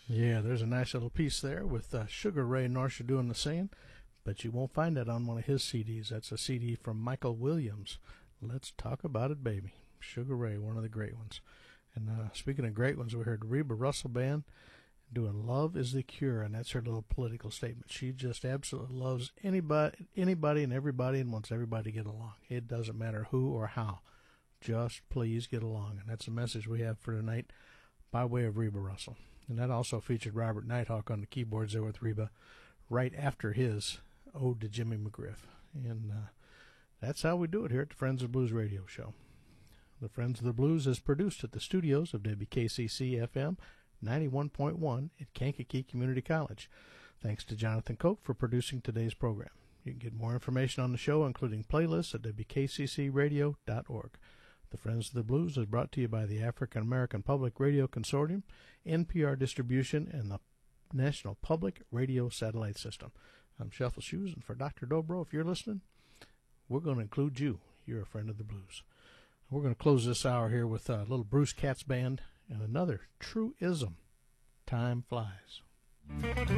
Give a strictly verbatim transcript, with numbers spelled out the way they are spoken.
Yeah, there's a nice little piece there with uh, Sugar Ray Norcia doing the singing, but you won't find that on one of his C Ds. That's a C D from Michael Williams. Let's Talk About It, Baby. Sugar Ray, one of the great ones. And uh, speaking of great ones, we heard Reba Russell Band doing Love is the Cure, and that's her little political statement. She just absolutely loves anybody, anybody and everybody and wants everybody to get along. It doesn't matter who or how. Just please get along. And that's the message we have for tonight by way of Reba Russell. And that also featured Robert Nighthawk on the keyboards there with Reba right after his Ode to Jimmy McGriff. And uh, that's how we do it here at the Friends of the Blues radio show. The Friends of the Blues is produced at the studios of W K C C F M ninety-one point one at Kankakee Community College. Thanks to Jonathan Koch for producing today's program. You can get more information on the show, including playlists, at W K C C radio dot org. The Friends of the Blues is brought to you by the African American Public Radio Consortium, N P R Distribution, and the National Public Radio Satellite System. I'm Shuffle Shoes, and for Doctor Dobro, if you're listening, we're going to include you. You're a friend of the blues. We're going to close this hour here with a little Bruce Katz Band and another truism, Time Flies.